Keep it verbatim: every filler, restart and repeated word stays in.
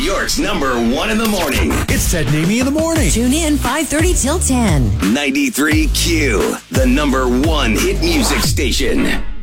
York's number one in the morning. It's Ted and Amy in the morning. Tune in five thirty till ten. ninety-three Q, the number one hit music station.